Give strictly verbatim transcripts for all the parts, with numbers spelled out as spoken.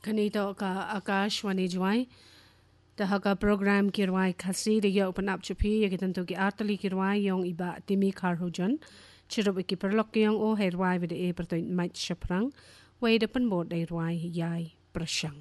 Kanito ka Akashwani Jwai. Tahaga program kirwai khasi de ya open up chupi ya kitanto ki artali kirwai yong iba timi karhujan. Chirub iki perlok yong o herwai with e perto mait shaprang. Way the pen board de rwai yai prashang.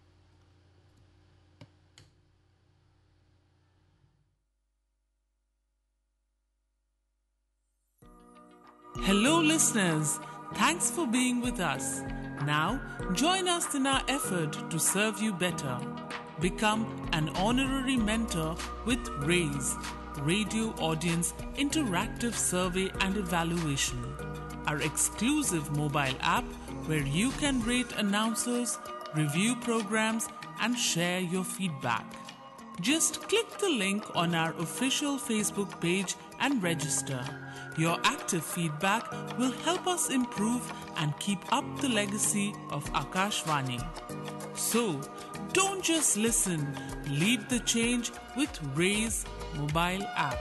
Hello listeners, thanks for being with us. Now, join us in our effort to serve you better. Become an honorary mentor with RAISE, Radio Audience Interactive Survey and Evaluation, our exclusive mobile app where you can rate announcers, review programs, and share your feedback. Just click the link on our official Facebook page and register. Your active feedback will help us improve and keep up the legacy of Akashvani. So, don't just listen, lead the change with RAISE mobile app.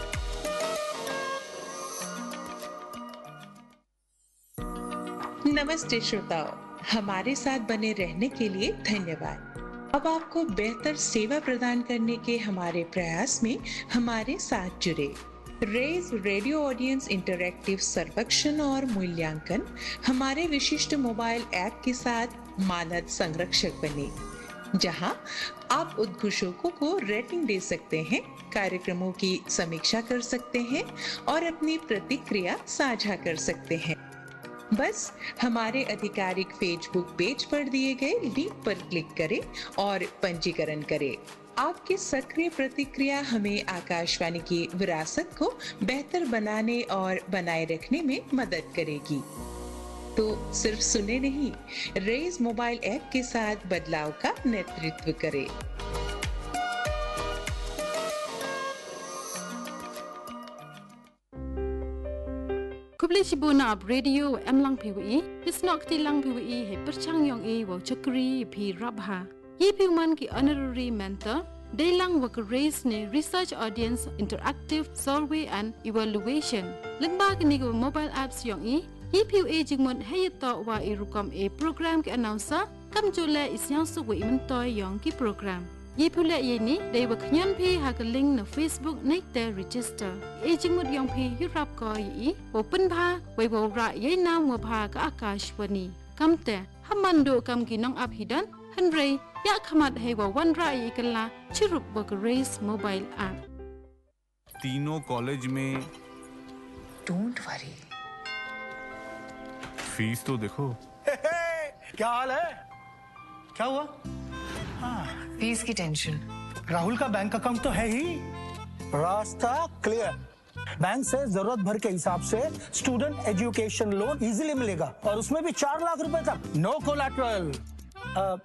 नमस्ते श्रोताओ, हमारे साथ बने रहने के लिए धन्यवाद। अब आपको बेहतर सेवा प्रदान करने के हमारे प्रयास में हमारे साथ जुड़े। रेज रेडियो ऑडियंस इंटरैक्टिव सर्वेक्षण और मूल्यांकन हमारे विशिष्ट मोबाइल ऐप के साथ मानद संरक्षक बने, जहां आप उद्घोषकों को रेटिंग दे सकते हैं, कार्यक्रमों की समीक्षा कर सकते हैं और अपनी प्रतिक्रिया साझा कर सकते हैं। बस हमारे आधिकारिक फेसबुक पेज पर दिए गए लिंक पर क्लिक करें और पंजीकरण करें। आपकी सक्रिय प्रतिक्रिया हमें आकाशवाणी की विरासत को बेहतर बनाने और बनाए रखने में मदद करेगी। तो सिर्फ सुने नहीं, रेज मोबाइल ऐप के साथ बदलाव का नेतृत्व करें। Kubli Shibuna ab radio em lang P W I, Bisnok ti lang P W I he perchang yong e wo chakri pi rabha. Ye piuman ki honorary mentor, they lang work raise ne research audience interactive survey and evaluation. Lengba ki nigo mobile apps yong e, ye piu e jingmon heyeto wa irukom e program ki announcer, kam jule isyang suwe imentoy yong ki program. Ye pula ye ni, they work nyan pi ha ka link na Facebook nek te register. E jingmot yong pi yurap ko ye, open pa, we wo ra ye na mo pa ka Akashvani. Kam te, hamando kam ki nong ap hidan, Henry, ya kamat hewa one rai ikala चिरुप buck race mobile app तीनों college में don't worry fees तो देखो हे हे, क्या हाल है? क्या हुआ? हाँ, fees की टेंशन। राहुल का बैंक अकाउंट तो है ही, रास्ता क्लियर। बैंक से जरूरत भर के हिसाब से स्टूडेंट एजुकेशन लोन इजीली मिलेगा और उसमें भी चार लाख रुपए तक, नो कोलैटरल।